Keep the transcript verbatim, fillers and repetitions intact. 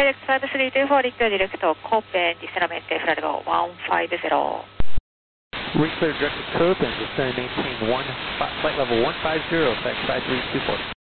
FedEx five three two four, Liquid Direct, Copen, descend maintain flight level one five zero. Reclear direct to Copen, descend and maintain one, flight level one five zero, FedEx five three two four.